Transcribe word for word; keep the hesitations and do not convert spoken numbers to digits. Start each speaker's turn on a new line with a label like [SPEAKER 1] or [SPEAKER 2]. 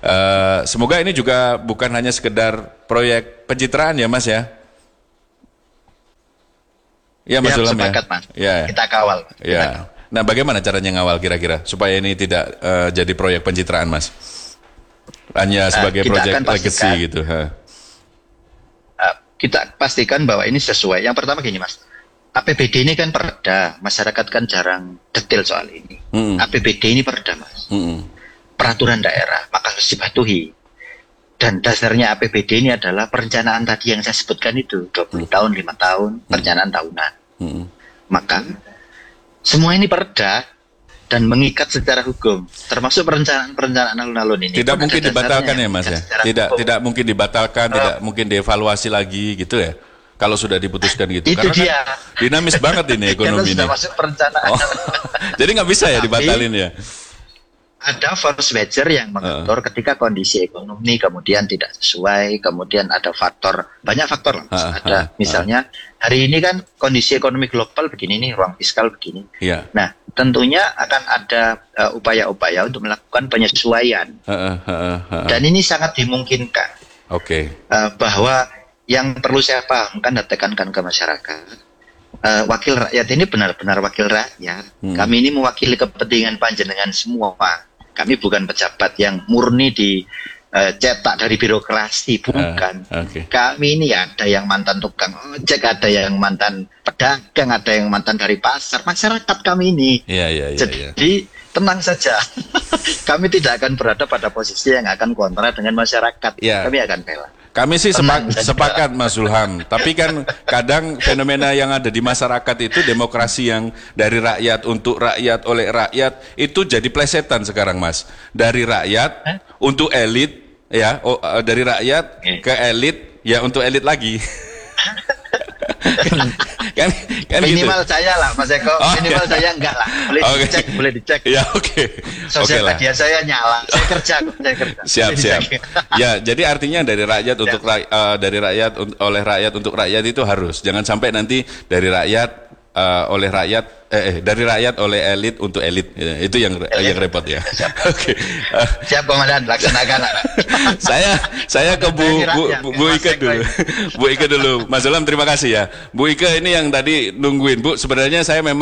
[SPEAKER 1] Uh, semoga ini juga bukan hanya sekedar proyek pencitraan ya Mas ya. Ya Mas
[SPEAKER 2] ya,
[SPEAKER 1] Zulham ya.
[SPEAKER 2] Sepakat, Mas.
[SPEAKER 1] Ya.
[SPEAKER 2] Kita kawal.
[SPEAKER 1] Ya.
[SPEAKER 2] Kita kawal.
[SPEAKER 1] Nah, bagaimana caranya ngawal kira-kira supaya ini tidak uh, jadi proyek pencitraan, Mas? Hanya sebagai uh, proyek legacy gitu. Uh,
[SPEAKER 2] kita pastikan bahwa ini sesuai. Yang pertama gini, Mas. A P B D ini kan perda. Masyarakat kan jarang detail soal ini. Mm. A P B D ini perda, Mas. Mm. Peraturan daerah, maka harus dipatuhi. Dan dasarnya A P B D ini adalah perencanaan tadi yang saya sebutkan itu, dua puluh tahun, lima tahun, perencanaan tahunan. Hmm. Maka semua ini perda dan mengikat secara hukum, termasuk perencanaan-perencanaan alun-alun ini.
[SPEAKER 1] Tidak mungkin dibatalkan ya Mas ya? Tidak hukum. Tidak mungkin dibatalkan, oh. tidak mungkin dievaluasi lagi gitu ya? Kalau sudah diputuskan gitu.
[SPEAKER 2] Itu
[SPEAKER 1] Karena
[SPEAKER 2] dia.
[SPEAKER 1] Kan dinamis banget ini ekonomi ini.
[SPEAKER 2] Sudah masuk perencanaan.
[SPEAKER 1] Oh. Jadi nggak bisa ya dibatalin ya?
[SPEAKER 2] Ada force major yang mengatur uh. ketika kondisi ekonomi kemudian tidak sesuai, kemudian ada faktor, banyak faktor lah. Uh, ada uh, misalnya uh. hari ini kan kondisi ekonomi global begini nih, ruang fiskal begini. Yeah. Nah, tentunya akan ada uh, upaya-upaya untuk melakukan penyesuaian. Uh, uh, uh, uh, uh. Dan ini sangat dimungkinkan.
[SPEAKER 1] Oke. Okay.
[SPEAKER 2] Uh, bahwa yang perlu saya pahamkan dan tekankan ke masyarakat, uh, wakil rakyat ini benar-benar wakil rakyat. Hmm. Kami ini mewakili kepentingan panjenengan semua, Pak. Kami bukan pejabat yang murni dicetak uh, dari birokrasi, bukan. Uh, okay. Kami ini ada yang mantan tukang ojek, ada yang mantan pedagang, ada yang mantan dari pasar. Masyarakat kami ini. Yeah, yeah, yeah, Jadi yeah. tenang saja. Kami tidak akan berada pada posisi yang akan kontra dengan masyarakat. Yeah. Kami akan bela.
[SPEAKER 1] Kami sih sepak, sepakat Mas Zulham, tapi kan kadang fenomena yang ada di masyarakat itu demokrasi yang dari rakyat untuk rakyat oleh rakyat itu jadi plesetan sekarang Mas. Dari rakyat eh? untuk elit ya, oh, dari rakyat eh. ke elit ya untuk elit lagi. kan, kan
[SPEAKER 2] minimal
[SPEAKER 1] gitu.
[SPEAKER 2] Saya lah Mas Eko, oh, minimal okay. Saya enggak lah, boleh okay. dicek, boleh dicek.
[SPEAKER 1] Ya oke. Okay.
[SPEAKER 2] Sosial
[SPEAKER 1] okay
[SPEAKER 2] media saya nyala, saya kerja, saya kerja.
[SPEAKER 1] Siap siap. Ya jadi artinya dari rakyat untuk ya. uh, dari rakyat oleh rakyat untuk rakyat itu harus, jangan sampai nanti dari rakyat uh, oleh rakyat eh, eh dari rakyat oleh elit untuk elit ya, itu yang elit. yang repot ya. Oke. Okay. Uh,
[SPEAKER 2] Siap Komandan, laksanakan.
[SPEAKER 1] saya saya ke Bu Bu, Bu, Bu Ike dulu. Bu Ike dulu. Mas Zulham terima kasih ya. Bu Ike ini yang tadi nungguin Bu. Sebenarnya saya memang